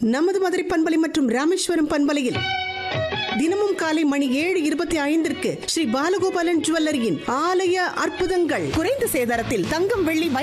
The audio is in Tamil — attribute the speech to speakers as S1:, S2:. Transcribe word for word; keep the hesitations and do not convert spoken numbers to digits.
S1: நமது மதுரை பண்பலை மற்றும் ராமேஸ்வரம் பண்பலையில் தினமும் காலை மணி ஏழு இருபத்தி ஐந்திற்கு ஸ்ரீ பாலகோபாலன் ஜுவல்லரியின் ஆலய அற்புதங்கள். குறைந்த சேதாரத்தில் தங்கம், வெள்ளி